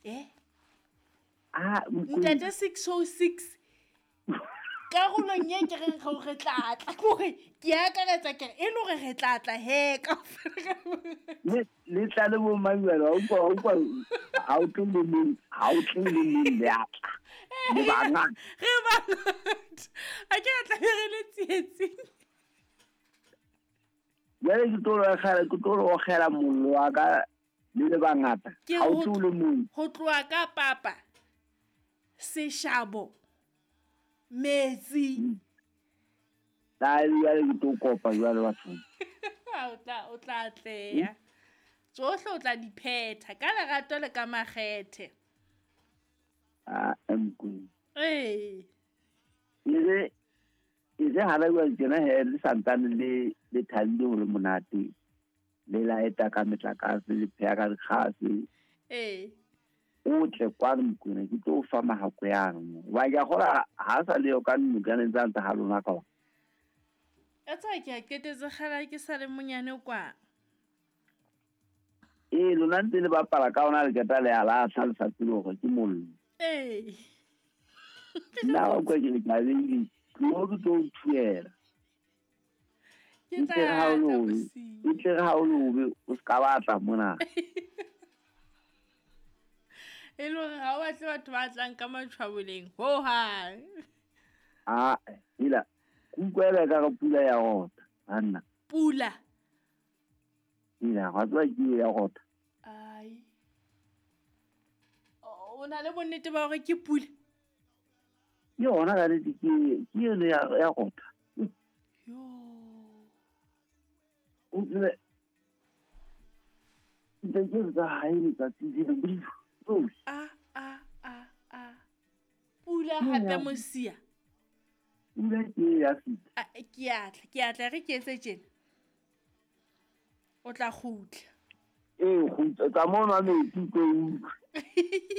Ntate 606 karolong ye ke reng go re tlatla gore ke akaretsa ke e le gore re tlatla he ka le tla le mo mangwela o kwa ha o tle le ya le banga re ba a ke tla re le tsietsing ya le ke tlo o gela mollo wa ka le bangata ha o tle le mo go tloa ka papa seshabo metsi dai ya le to kopa jwale batho o tla tleya tsohle o tla diphetha ka lerato le ka makgethe emku ile hala wa tsena he le santane le thandi hore monate le la eta ka metlakase le pheya ka dikgase o tle kwa mkune ke tlo fa mahako yang wa ya gora ha sa le yo ka nnukane tsantsa ha lona ka etsa ke a ketetse khala ke sa le monyane kwa lona ntse le bapala ka ona le keta le ala sa le sa tsilo go ke mollo nna o kwa ke le ka le go go tshwera ke tla ha o lo o ska batla mona elo ga wa tle batho ba tlang ka matshwaboleng ho ha ila kukwela ka pula ya gota anna pula ila ga tswa ke ya gota ai o na le bonnete ba gore ke pula yona ga le ke le ya gota yo o tswe ke ga hae ka tsile bri pula hape mosia pula ke ya fita ke atla re ke etse tjena o tla gutla gutla ka mona metsi ko